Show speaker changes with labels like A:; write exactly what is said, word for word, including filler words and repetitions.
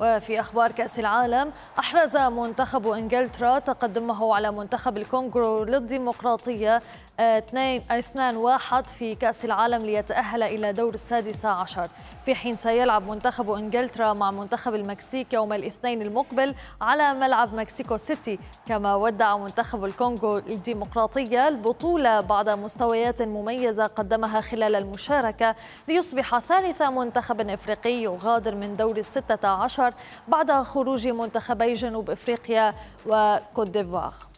A: وفي أخبار كأس العالم، أحرز منتخب إنجلترا تقدمه على منتخب الكونغو للديمقراطية اثنين واحد في كأس العالم ليتأهل إلى دور السادس عشر، في حين سيلعب منتخب إنجلترا مع منتخب المكسيك يوم الاثنين المقبل على ملعب مكسيكو سيتي. كما ودع منتخب الكونغو الديمقراطية البطولة بعد مستويات مميزة قدمها خلال المشاركة، ليصبح ثالث منتخب إفريقي يغادر من دور الستة عشر بعد خروج منتخبي جنوب إفريقيا وكوت ديفوار.